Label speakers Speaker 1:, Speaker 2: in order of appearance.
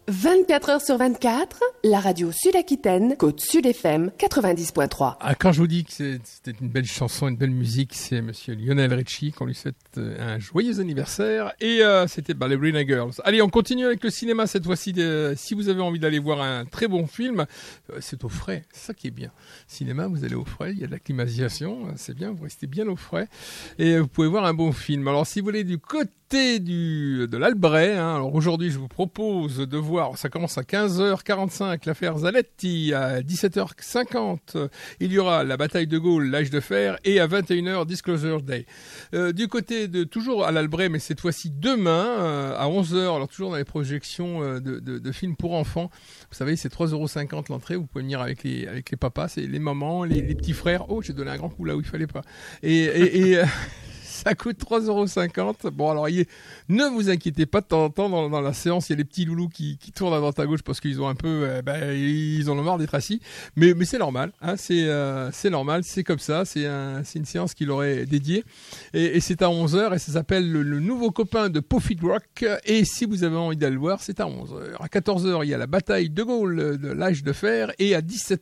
Speaker 1: 24 heures sur 24, la radio Sud-Aquitaine, Côte Sud FM 90.3.
Speaker 2: Ah, quand je vous dis que c'était une belle chanson, une belle musique, c'est monsieur Lionel Richie qu'on lui souhaite un joyeux anniversaire. Et c'était les Ballerina Girls. Allez, on continue avec le cinéma cette fois-ci. Si vous avez envie d'aller voir un très bon film, c'est au frais. C'est ça qui est bien. Cinéma, vous allez au frais, il y a de la climatisation, c'est bien, vous restez bien au frais. Et vous pouvez voir un bon film. Alors, si vous voulez du côté de l'Albret, alors aujourd'hui, je vous propose de voir, ça commence à 15h45, l'affaire Zaletti, à 17h50, il y aura la bataille de Gaulle, l'âge de fer, et à 21h, Disclosure Day. Du côté de, toujours à l'Albret, mais cette fois-ci demain, à 11h, alors toujours dans les projections de films pour enfants, vous savez, c'est 3,50€ l'entrée, vous pouvez venir avec les papas, c'est les mamans, les petits frères. Oh, j'ai donné un grand coup là où il fallait pas. Et ça coûte 3,50€. Bon, alors, ne vous inquiétez pas, de temps en temps, dans la séance, il y a les petits loulous qui tournent à droite à gauche parce qu'ils ont un peu, ils en ont marre d'être assis. Mais c'est normal, hein, c'est normal, c'est comme ça, c'est une séance qu'il aurait dédiée. Et c'est à 11h et ça s'appelle le nouveau copain de Puffy Rock. Et si vous avez envie d'aller le voir, c'est à 11h. À 14h, il y a la bataille de Gaulle de l'âge de fer. Et à 17h,